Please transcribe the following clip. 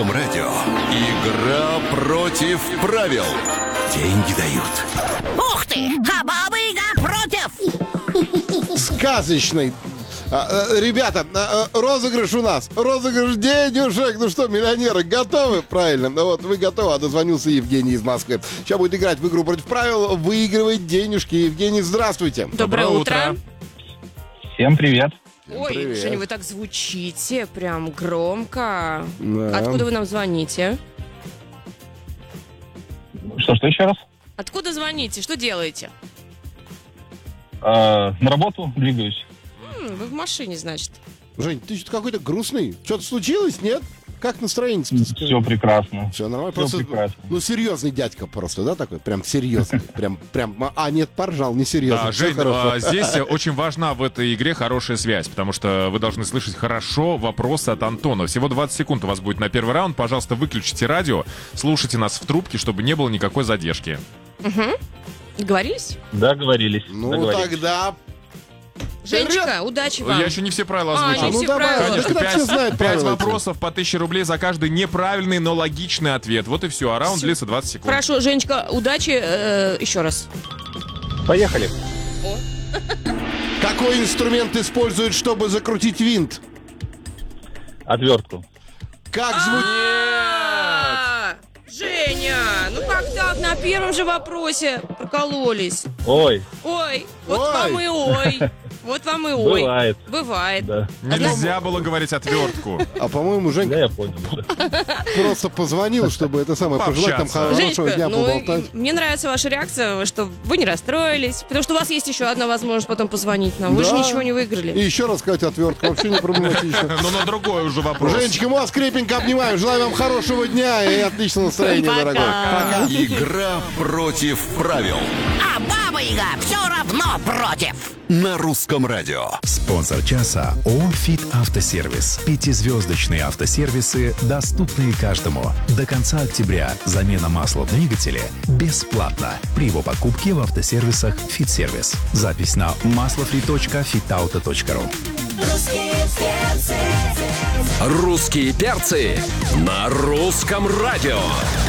Радио. Игра против правил. Деньги дают. Ух ты! А Баба-Яга против! Сказочный. Ребята, розыгрыш у нас. Розыгрыш денежек. Ну что, миллионеры, готовы? Правильно. Вот вы готовы. А дозвонился Евгений из Москвы. Сейчас будет играть в игру против правил. Выигрывать денежки. Евгений, здравствуйте. Доброе утро. Всем привет. Ой, Привет. Женя, вы так звучите, прям громко. Да. Откуда вы нам звоните? Что еще раз? Откуда звоните? Что делаете? На работу двигаюсь. Вы в машине, значит. Жень, ты что-то какой-то грустный. Что-то случилось, нет? Как настроение? Все прекрасно. Все нормально. Всё Просто, прекрасно. ну, серьезный дядька просто, да, такой? Прям серьезный. Прям, нет, поржал, не серьезный. Да, Всё Жень, хорошо. здесь очень важна в этой игре хорошая связь, потому что вы должны слышать хорошо вопросы от Антона. Всего 20 секунд у вас будет на первый раунд. Пожалуйста, выключите радио, слушайте нас в трубке, чтобы не было никакой задержки. Договорились? Договорились. Ну, договорились. тогда... Женечка, удачи вам. Я еще не все правила А, озвучил. не Ну, все давай. правила. Конечно, Так все знают 5 правила эти. вопросов по 1000 рублей за каждый неправильный, но логичный ответ. Вот и все. А раунд Всё. длится 20 секунд. Хорошо, Женечка, удачи еще раз. Поехали. Какой инструмент используют, чтобы закрутить винт? Отвертку. Как звучит... Женя, ну как так? На первом же вопросе прокололись. Ой, Ой, вот Ой. вам и ой. Вот вам и ой. бывает. Бывает. Да. Нельзя было говорить отвертку. А, по-моему, Женька Да, я понял. просто позвонил, чтобы это самое пожелать нам Пообщаться. хорошего Женечка, дня ну, поболтать. мне нравится ваша реакция, что вы не расстроились, потому что у вас есть еще одна возможность потом позвонить нам. Вы же Да. ничего не И выиграли. еще раз сказать отвертку, вообще не проблематично. Но на другой уже вопрос. Женечка, мы вас крепенько обнимаем. Желаю вам хорошего дня и отличного настроения, Пока. дорогой. Игра против правил. А Баба-Яга все равно против! На русском радио. Спонсор часа ООО «ФИТ Автосервис». 5-звездочные автосервисы, доступные каждому. До конца октября замена масла в двигателе бесплатна при его покупке в автосервисах «ФИТ Сервис». Запись на maslofree.fitauto.ru. Русские перцы на русском радио.